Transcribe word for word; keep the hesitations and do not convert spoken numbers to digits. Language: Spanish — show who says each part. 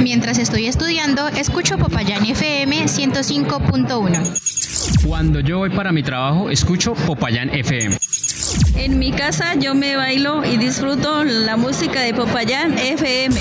Speaker 1: Mientras estoy estudiando, escucho Popayán F M ciento cinco punto uno.
Speaker 2: Cuando yo voy para mi trabajo, escucho Popayán F M.
Speaker 3: En mi casa yo me bailo y disfruto la música de Popayán F M.